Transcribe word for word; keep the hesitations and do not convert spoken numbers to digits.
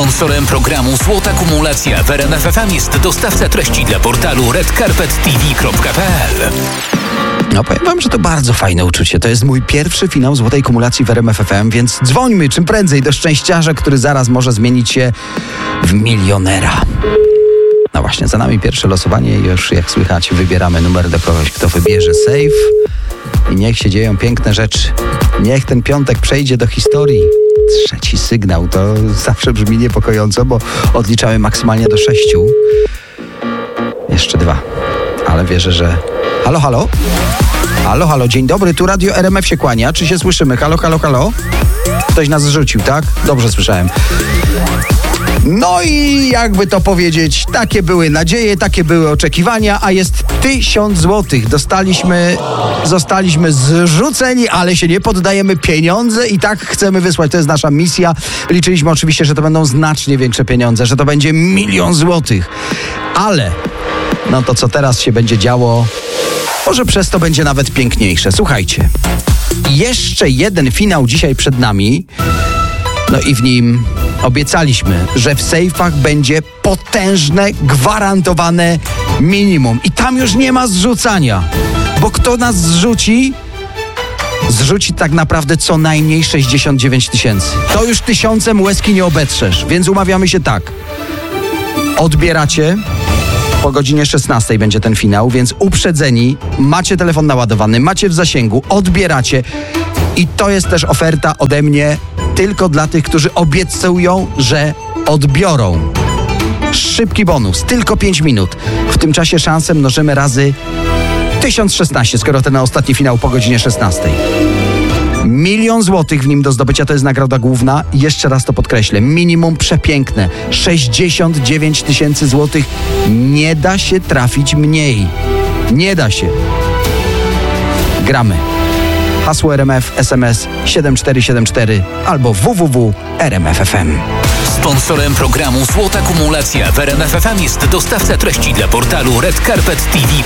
Sponsorem programu Złota Kumulacja w R M F F M jest dostawca treści dla portalu red carpet t v kropka p l. No powiem wam, że to bardzo fajne uczucie. To jest mój pierwszy finał Złotej Kumulacji w R M F F M, więc dzwońmy czym prędzej do szczęściarza, który zaraz może zmienić się w milionera. No właśnie, za nami pierwsze losowanie i już jak słychać wybieramy numer do kogoś, kto wybierze save i niech się dzieją piękne rzeczy. Niech ten piątek przejdzie do historii. Trzeci sygnał to zawsze brzmi niepokojąco, bo odliczamy maksymalnie do sześciu. Jeszcze dwa, ale wierzę, że... Halo, halo? Halo, halo, dzień dobry, tu Radio R M F się kłania. Czy się słyszymy? Halo, halo, halo? Ktoś nas zrzucił, tak? Dobrze słyszałem. No i jakby to powiedzieć, takie były nadzieje, takie były oczekiwania, a jest tysiąc złotych. Dostaliśmy, zostaliśmy zrzuceni, ale się nie poddajemy. Pieniądze i tak chcemy wysłać. To jest nasza misja. Liczyliśmy oczywiście, że to będą znacznie większe pieniądze, że to będzie milion złotych. Ale no to co teraz się będzie działo, może przez to będzie nawet piękniejsze. Słuchajcie, jeszcze jeden finał dzisiaj przed nami. No i w nim obiecaliśmy, że w sejfach będzie potężne, gwarantowane minimum. I tam już nie ma zrzucania, bo kto nas zrzuci, zrzuci tak naprawdę co najmniej sześćdziesiąt dziewięć tysięcy. To już tysiącem łezki nie obetrzesz, więc umawiamy się tak. Odbieracie, po godzinie szesnastej będzie ten finał, więc uprzedzeni, macie telefon naładowany, macie w zasięgu, odbieracie i to jest też oferta ode mnie tylko dla tych, którzy obiecują, że odbiorą. Szybki bonus, tylko pięć minut. W tym czasie szansę mnożymy razy tysiąc szesnaście, skoro ten ostatni finał po godzinie szesnastej. Milion złotych w nim do zdobycia, to jest nagroda główna. Jeszcze raz to podkreślę. Minimum przepiękne. sześćdziesiąt dziewięć tysięcy złotych. Nie da się trafić mniej. Nie da się. Gramy. Hasło R M F, S M S siedem cztery siedem cztery albo w w w kropka r m f f m. Sponsorem programu Złota Kumulacja w R M F F M jest dostawca treści dla portalu red carpet t v